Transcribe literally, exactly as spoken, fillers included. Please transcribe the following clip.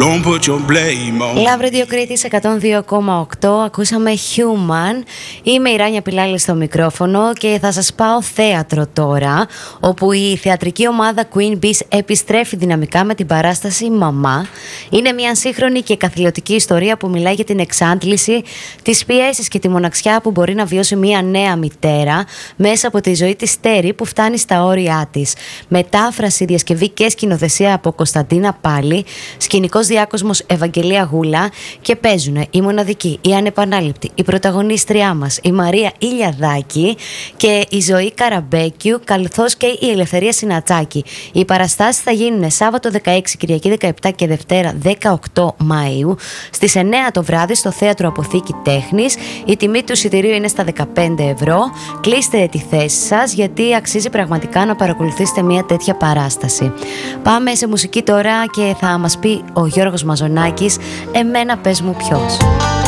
Don't put your blame on. Love Radio Κρήτης εκατόν δύο κόμμα οκτώ. Ακούσαμε Human. Είμαι η Ράνια Πιλάλη στο μικρόφωνο και θα σας πάω θέατρο τώρα, όπου η θεατρική ομάδα Queen Bees επιστρέφει δυναμικά με την παράσταση Μαμά. Είναι μια σύγχρονη και καθηλωτική ιστορία που μιλάει για την εξάντληση, τις πιέσεις και τη μοναξιά που μπορεί να βιώσει μια νέα μητέρα μέσα από τη ζωή της Τέρι που φτάνει στα όρια της. Μετάφραση, διασκευή και σκηνοθεσία από Κωνσταντίνα Πάλι, σκηνικός διάκοσμος Ευαγγελία Γούλα, και παίζουν η μοναδική, η ανεπανάληπτη, η πρωταγωνίστριά μας, η Μαρία Ηλιαδάκη, και η Ζωή Καραμπέκιου, καθώς και η Ελευθερία Συνατσάκη. Οι παραστάσεις θα γίνουν Σάββατο δεκαέξι, Κυριακή δεκαεπτά και Δευτέρα δεκαοκτώ Μαΐου στις εννιά το βράδυ στο Θέατρο Αποθήκη Τέχνης. Η τιμή του εισιτηρίου είναι στα δεκαπέντε ευρώ. Κλείστε τη θέση σας, γιατί αξίζει πραγματικά να παρακολουθήσετε μια τέτοια παράσταση. Πάμε σε μουσική τώρα και θα μας πει ο Γιώργος Μαζονάκης, «Εμένα πες μου ποιος».